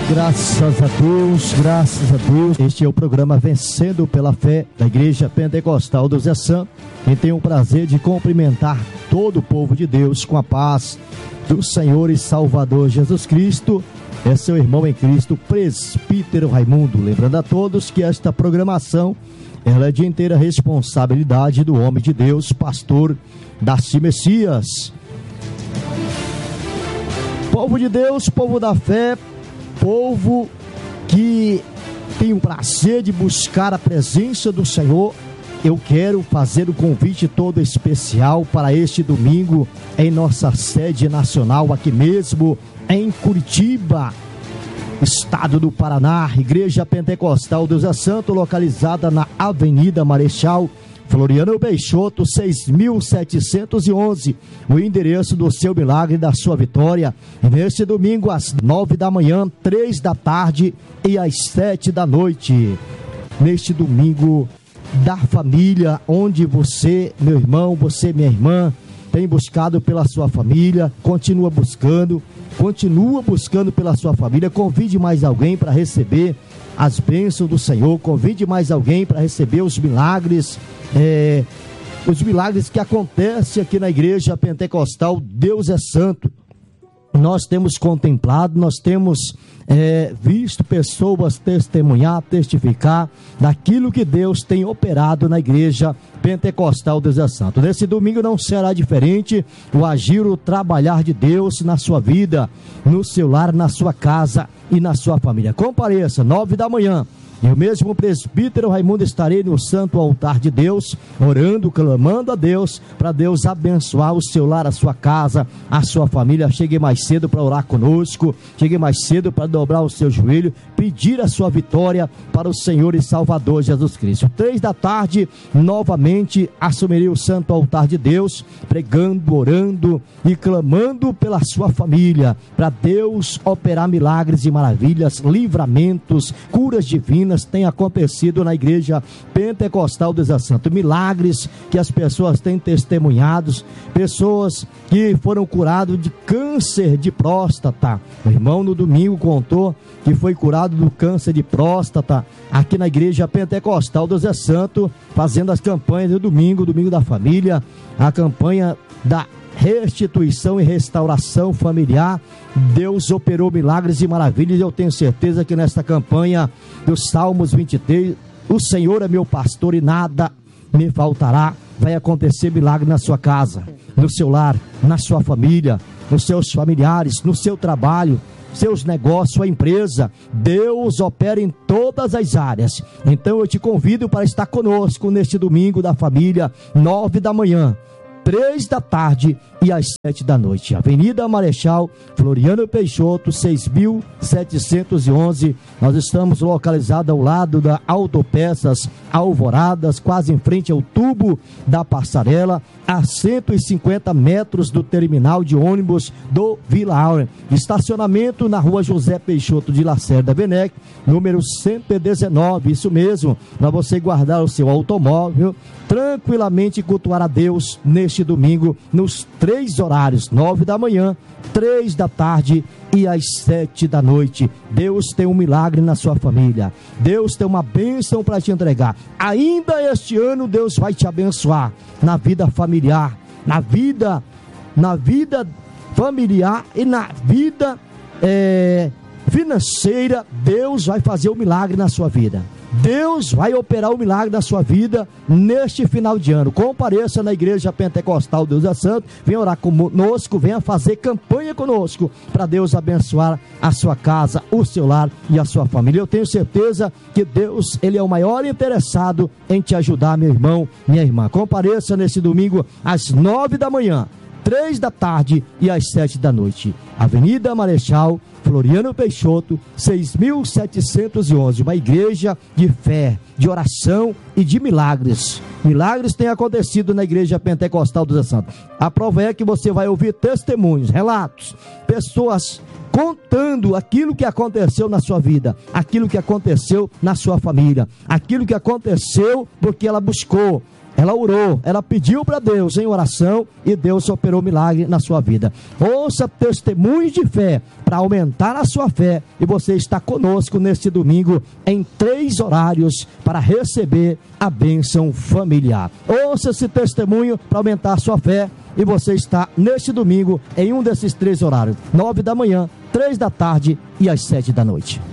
Graças a Deus, graças a Deus. Este é o programa Vencendo pela Fé da Igreja Pentecostal do Zé Santo. E tenho o prazer de cumprimentar todo o povo de Deus com a paz do Senhor e Salvador Jesus Cristo. É seu irmão em Cristo, Presbítero Raimundo. Lembrando a todos que esta programação ela é de inteira responsabilidade do homem de Deus, pastor Darcy Messias. Povo de Deus, povo da fé, povo que tem o prazer de buscar a presença do Senhor, eu quero fazer um convite todo especial para este domingo em nossa sede nacional, aqui mesmo em Curitiba, estado do Paraná, Igreja Pentecostal do Zé Santo, localizada na Avenida Marechal Floriano Peixoto, 6.711, o endereço do seu milagre e da sua vitória. E neste domingo, às 9 da manhã, 3 da tarde e às 7 da noite. Neste domingo da família, onde você, meu irmão, você, minha irmã, tem buscado pela sua família, continua buscando pela sua família. Convide mais alguém para receber as bênçãos do Senhor, convide mais alguém para receber os milagres que acontecem aqui na Igreja Pentecostal Deus é Santo. Nós temos contemplado, nós temos visto pessoas testemunhar, testificar daquilo que Deus tem operado na Igreja Pentecostal Deus é Santo. Nesse domingo não será diferente, o agir, o trabalhar de Deus na sua vida, no seu lar, na sua casa e na sua família. Compareça, 9 da manhã. Eu mesmo, Presbítero Raimundo, estarei no santo altar de Deus, orando, clamando a Deus, para Deus abençoar o seu lar, a sua casa, a sua família. Chegue mais cedo para orar conosco, chegue mais cedo para dobrar o seu joelho, pedir a sua vitória para o Senhor e Salvador Jesus Cristo. 3 da tarde, novamente, assumirei o santo altar de Deus, pregando, orando e clamando pela sua família, para Deus operar milagres e maravilhas, livramentos, curas divinas, tem acontecido na Igreja Pentecostal do Zé Santo. Milagres que as pessoas têm testemunhados, pessoas que foram curadas de câncer de próstata. O irmão no domingo contou que foi curado do câncer de próstata aqui na Igreja Pentecostal do Zé Santo, fazendo as campanhas do domingo da família, a campanha da restituição e restauração familiar. Deus operou milagres e maravilhas. Eu tenho certeza que nesta campanha dos Salmos 23, o Senhor é meu pastor e nada me faltará. Vai acontecer milagre na sua casa, no seu lar, na sua família, nos seus familiares, no seu trabalho, seus negócios, sua empresa. Deus opera em todas as áreas. Então eu te convido para estar conosco neste domingo da família, 9 da manhã, 3 da tarde e às 7 da noite. Avenida Marechal Floriano Peixoto, 6.711. Nós estamos localizados ao lado da Autopeças Alvoradas, quase em frente ao tubo da passarela, a 150 metros do terminal de ônibus do Vila Aurea. Estacionamento na rua José Peixoto de Lacerda Venec, número 119, isso mesmo, para você guardar o seu automóvel, tranquilamente cultuar a Deus neste domingo, nos 3 horários, 9 da manhã, 3 da tarde e às 7 da noite. Deus tem um milagre na sua família, Deus tem uma bênção para te entregar. Ainda este ano Deus vai te abençoar na vida familiar, na vida familiar e na vida financeira. Deus vai fazer um milagre na sua vida. Deus vai operar o milagre da sua vida neste final de ano. Compareça na Igreja Pentecostal Deus é Santo, venha orar conosco, venha fazer campanha conosco, para Deus abençoar a sua casa, o seu lar e a sua família. Eu tenho certeza que Deus, Ele é o maior interessado em te ajudar, meu irmão, minha irmã. Compareça nesse domingo às 9 da manhã, 3 da tarde e às 7 da noite. Avenida Marechal Floriano Peixoto, 6.711, uma igreja de fé, de oração e de milagres. Milagres têm acontecido na Igreja Pentecostal do Zé Santo. A prova é que você vai ouvir testemunhos, relatos, pessoas contando aquilo que aconteceu na sua vida, aquilo que aconteceu na sua família, aquilo que aconteceu porque ela buscou Ela orou, ela pediu para Deus em oração e Deus operou milagre na sua vida. Ouça testemunhos de fé para aumentar a sua fé, e você está conosco neste domingo em 3 horários para receber a bênção familiar. Ouça esse testemunho para aumentar a sua fé, e você está neste domingo em um desses 3 horários: 9 da manhã, 3 da tarde e às 7 da noite.